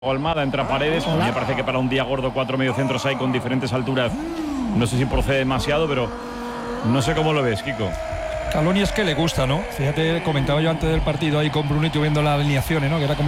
Almada, entra Paredes. A mí me parece que para un día gordo 4 mediocentros hay con diferentes alturas. No sé si procede demasiado, pero no sé cómo lo ves, Kiko. Scaloni es que le gusta, ¿no? Fíjate, comentaba yo antes del partido ahí con Brunito viendo las alineaciones, ¿no? Que era como